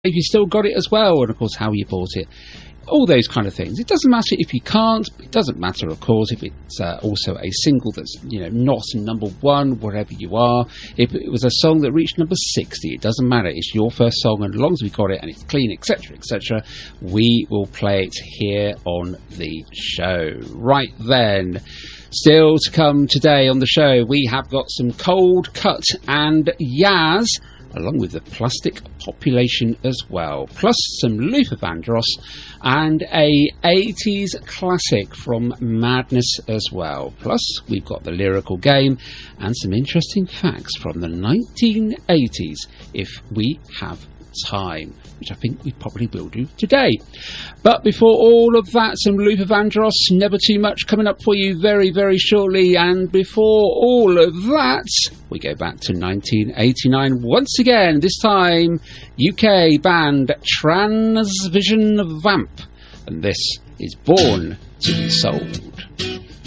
if you still got it as well, and of course how you bought it. All those kind of things. It doesn't matter if you can't. It doesn't matter, of course, if it's also a single that's, not number one, wherever you are. If it was a song that reached number 60, it doesn't matter. It's your first song, and as long as we got it and it's clean, etc., etc., we will play it here on the show. Right then. Still to come today on the show, we have got some Cold Cut and Yaz, along with the Plastic Population as well, plus some Luther Vandross and a 80s classic from Madness as well. Plus, we've got the Lyrical Game and some interesting facts from the 1980s, if we have time, which I think we probably will do today. But before all of that, some Luther Vandross, Never Too Much, coming up for you very, very shortly. And before all of that, we go back to 1989 once again, this time UK band Transvision Vamp, and this is Born to Be Sold.